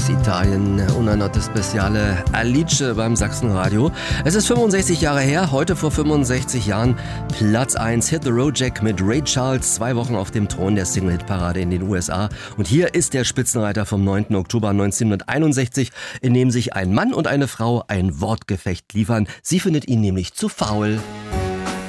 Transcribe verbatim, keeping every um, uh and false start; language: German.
aus Italien, una notte speciale Alice beim Sachsenradio. Es ist fünfundsechzig Jahre her, heute vor fünfundsechzig Jahren Platz eins, Hit the Road Jack mit Ray Charles, zwei Wochen auf dem Thron der Single-Hit-Parade in den U S A. Und hier ist der Spitzenreiter vom neunten Oktober neunzehnhunderteinundsechzig, in dem sich ein Mann und eine Frau ein Wortgefecht liefern. Sie findet ihn nämlich zu faul.